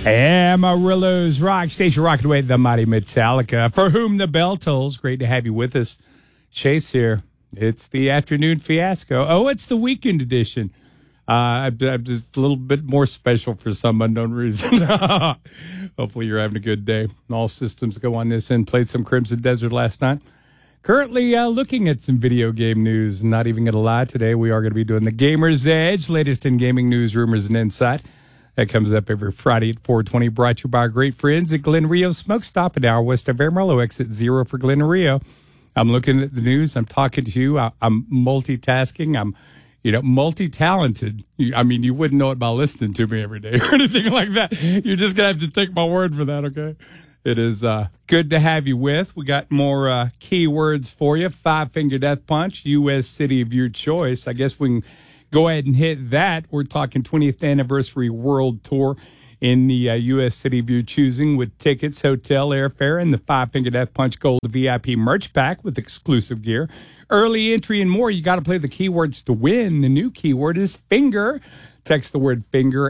Amarillo's Rock Station, rocking away the mighty Metallica. For whom the bell tolls. Great to have you with us. Chase here. It's the afternoon fiasco. Oh, it's the weekend edition. I'm just a little bit more special for some unknown reason. Hopefully you're having a good day. All systems go on this end. Played some Crimson Desert last night. Currently looking at some video game news. Not even going to lie, today we are going to be doing the Gamer's Edge, latest in gaming news, rumors, and insight. That comes up every Friday at 4:20, brought to you by our great friends at Glen Rio Smoke Stop, an hour west of Amarillo, exit 0 for Glen Rio. I'm looking at the news. I'm talking to you. I'm multitasking. I'm, multi-talented. I mean, you wouldn't know it by listening to me every day or anything like that. You're just going to have to take my word for that, okay? It is good to have you with. We got more keywords for you. 5-Finger Death Punch, U.S. city of your choice. I guess we can go ahead and hit that. We're talking 20th anniversary world tour in the U.S. city of your choosing with tickets, hotel, airfare, and the 5-Finger Death Punch Gold VIP merch pack with exclusive gear. Early entry and more. You got to play the keywords to win. The new keyword is finger. Text the word finger,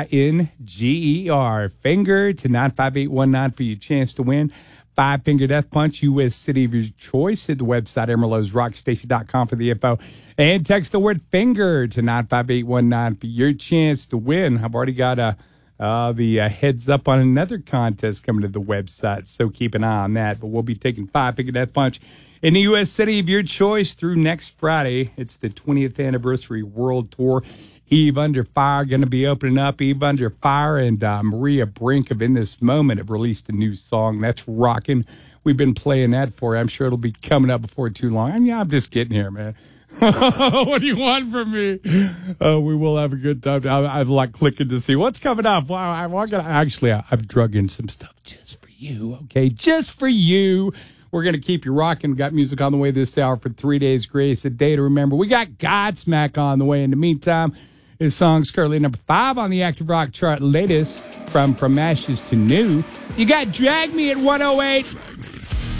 F-I-N-G-E-R. Finger to 95819 for your chance to win. 5-Finger Death Punch, U.S. city of your choice. Hit the website, Amarillo'sRockStation.com for the info. And text the word finger to 95819 for your chance to win. I've already got the heads up on another contest coming to the website, so keep an eye on that. But we'll be taking 5-Finger Death Punch in the U.S. city of your choice through next Friday. It's the 20th anniversary world tour. Eve Under Fire going to be opening up. Eve Under Fire and Maria Brink of In This Moment have released a new song. That's rocking. We've been playing that for you. I'm sure it'll be coming up before too long. I'm just getting here, man. What do you want from me? We will have a good time. I'd like clicking to see what's coming up. I've drug in some stuff just for you, okay? Just for you. We're going to keep you rocking. Got music on the way this hour for 3 days grace, a day to remember. We got Godsmack on the way. In the meantime, his song's currently number 5 on the Active Rock chart, latest from Ashes to New. You got Drag Me at 108.